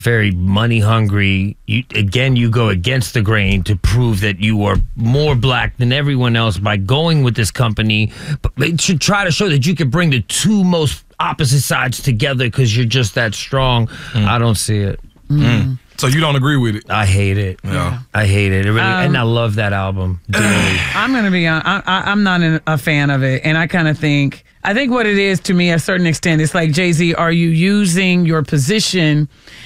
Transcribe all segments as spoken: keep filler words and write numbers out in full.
very money hungry. You, again, you go against the grain to prove that you are more black than everyone else by going with this company. But it should try to show that you can bring the two most opposite sides together because you're just that strong. Mm. I don't see it. Mm. So you don't agree with it? I hate it. Yeah. I hate it. it really, Um, and I love that album. Dearly. I'm going to be on. I, I, I'm not a fan of it. And I kind of think, I think what it is to me, a certain extent, it's like, Jay-Z, are you using your position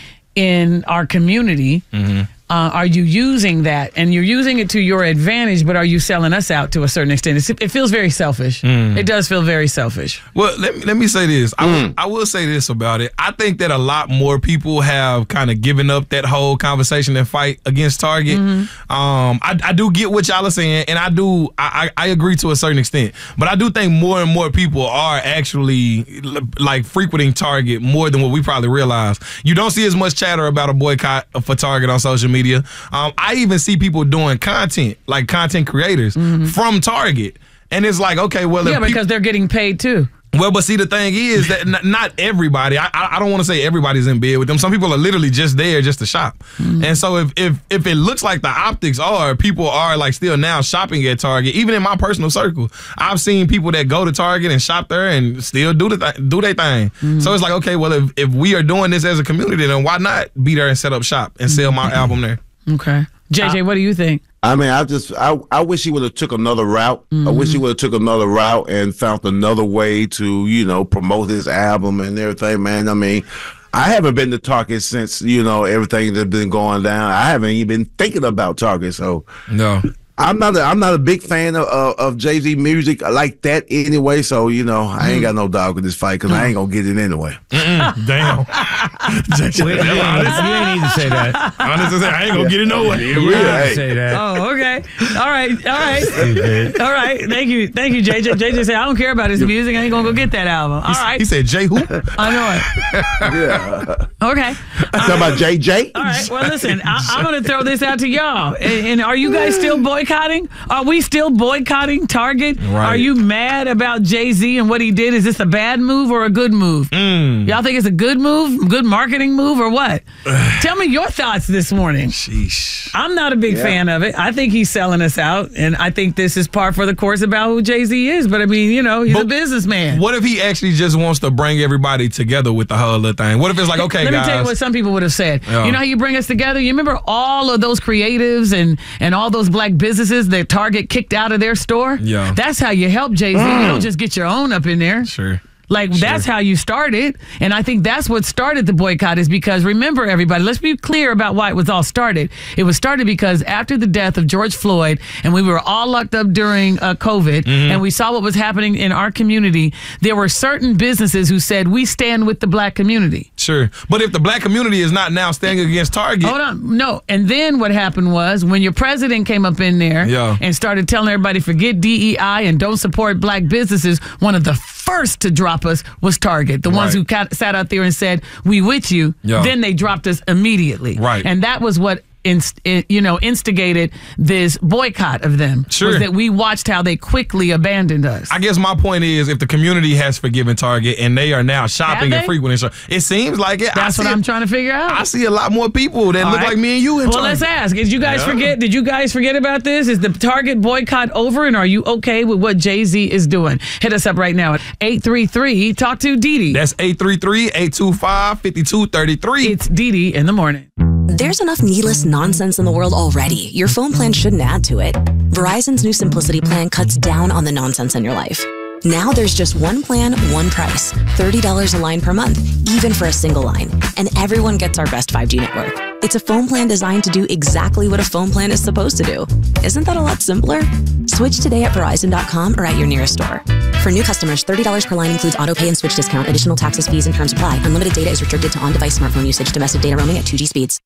in our community? Mm-hmm. Uh, are you using that? And you're using it to your advantage, but are you selling us out to a certain extent? It's, it feels very selfish. Mm. It does feel very selfish. Well, let me, let me say this. I, Mm. will, I will say this about it. I think that a lot more people have kind of given up that whole conversation and fight against Target. Mm-hmm. Um, I, I do get what y'all are saying, and I do. I, I, I agree to a certain extent. But I do think more and more people are actually like frequenting Target more than what we probably realize. You don't see as much chatter about a boycott for Target on social media. Media. Um, I even see people doing content, like content creators mm-hmm. from Target. And it's like, okay, well, yeah, if because people, they're getting paid too. Well, but see, the thing is that n- not everybody, I, I don't want to say everybody's in bed with them. Some people are literally just there just to shop. Mm-hmm. And so if, if if it looks like the optics are, people are like still now shopping at Target, even in my personal circle, I've seen people that go to Target and shop there and still do the th- do their thing. Mm-hmm. So it's like, okay, well, if, if we are doing this as a community, then why not be there and set up shop and sell my mm-hmm. album there? Okay. J J, what do you think? I mean, I just, I, I wish he would have took another route. Mm-hmm. I wish he would have took another route and found another way to, you know, promote his album and everything, man. I mean, I haven't been to Target since, you know, everything that's been going down. I haven't even been thinking about Target, so. No. I'm not a, I'm not a big fan of, of, of Jay-Z music like that anyway, so, you know, I ain't got no dog in this fight because I ain't going to get it anyway. Mm-mm, damn. Wait, you, ain't, you ain't need to say that. Honestly, I ain't going to get it no way. You Yeah, ain't hey. say that. Oh, okay. All right. All right. Stupid. All right. Thank you. Thank you, J J. J J said, I don't care about his music. I ain't going to go get that album. All right. He said, Jay who? I know it. Yeah. Okay. Talking about J J? All right. Well, listen, I, I'm going to throw this out to y'all. And, and are you guys still boycotting? Are we still boycotting Target? Right. Are you mad about Jay-Z and what he did? Is this a bad move or a good move? Mm. Y'all think it's a good move, good marketing move, or what? Tell me your thoughts this morning. Sheesh. I'm not a big Yeah. fan of it. I think he's selling us out, and I think this is par for the course about who Jay-Z is. But I mean, you know, he's But a businessman. What if he actually just wants to bring everybody together with the whole little thing? What if it's like, okay, Let guys. me tell you what some people would have said. Yeah. You know how you bring us together? You remember all of those creatives and, and all those black businesses that Target kicked out of their store? Yeah. That's how you help Jay-Z. Mm. You don't just get your own up in there. Sure. Like, Sure. that's how you started. And I think that's what started the boycott is because, remember, everybody, let's be clear about why it was all started. It was started because after the death of George Floyd, and we were all locked up during uh, COVID, Mm-hmm. and we saw what was happening in our community, there were certain businesses who said, we stand with the black community. Sure. But if the black community is not now standing against Target. Hold on. No. And then what happened was when your president came up in there Yeah. and started telling everybody, forget D E I and don't support black businesses, one of the first to drop us was Target. The ones Right. who ca- sat out there and said, we with you. Yeah. Then they dropped us immediately. Right. And that was what inst- it, you know, instigated this boycott of them. Sure. Was that we watched how they quickly abandoned us. I guess my point is, if the community has forgiven Target and they are now shopping Have and they? frequenting, so it seems like it. That's I what see I'm it- trying to figure out. I see a lot more people that All look right. like me and you in Well, Target. let's ask. Did you guys Yeah. forget? Did you guys forget about this? Is the Target boycott over, and are you okay with what Jay-Z is doing? Hit us up right now at eight three three. Talk to Dee Dee. That's eight three three, eight two five, five two three three. It's Dee Dee in the morning. There's enough needless nonsense in the world already. Your phone plan shouldn't add to it. Verizon's new Simplicity plan cuts down on the nonsense in your life. Now there's just one plan, one price. thirty dollars a line per month, even for a single line. And everyone gets our best five G network. It's a phone plan designed to do exactly what a phone plan is supposed to do. Isn't that a lot simpler? Switch today at Verizon dot com or at your nearest store. For new customers, thirty dollars per line includes auto pay and switch discount. Additional taxes, fees, and terms apply. Unlimited data is restricted to on-device smartphone usage. Domestic data roaming at two G speeds.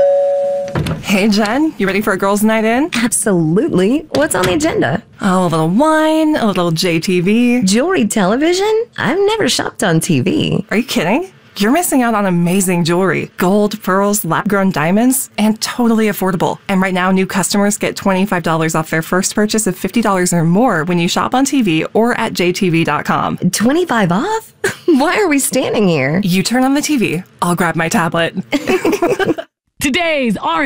Hey, Jen, you ready for a girls' night in? Absolutely. What's on the agenda? Oh, a little wine, a little J T V. Jewelry television? I've never shopped on T V. Are you kidding? you're missing out on amazing jewelry, gold, pearls, lab-grown diamonds, and totally affordable. And right now, new customers get twenty-five dollars off their first purchase of fifty dollars or more when you shop on T V or at j t v dot com. twenty-five off? Why are we standing here? You turn on the T V, I'll grab my tablet. Today's R